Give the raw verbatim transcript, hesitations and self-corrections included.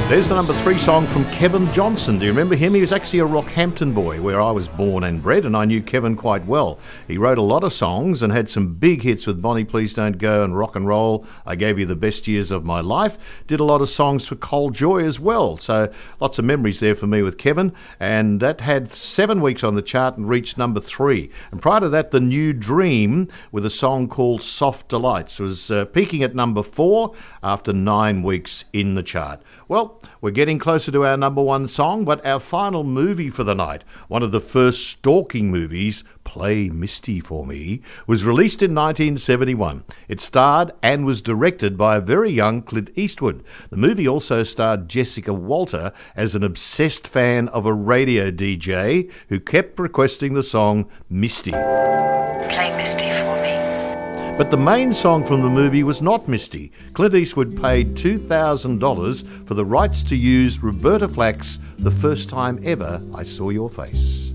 There's the number three song from Kevin Johnson. Do you remember him? He was actually a Rockhampton boy, where I was born and bred, and I knew Kevin quite well. He wrote a lot of songs and had some big hits with Bonnie Please Don't Go and Rock and Roll. I Gave You the Best Years of My Life. Did a lot of songs for Cold Joy as well. So lots of memories there for me with Kevin. And that had seven weeks on the chart and reached number three. And prior to that, The New Dream with a song called Soft Delights was uh, peaking at number four after nine weeks in the chart. Well, we're getting closer to our number one song, but our final movie for the night, one of the first stalking movies, Play Misty for Me, was released in nineteen seventy-one. It starred and was directed by a very young Clint Eastwood. The movie also starred Jessica Walter as an obsessed fan of a radio D J who kept requesting the song Misty. Play Misty for me. But the main song from the movie was not Misty. Clint Eastwood paid two thousand dollars for the rights to use Roberta Flack's The First Time Ever I Saw Your Face.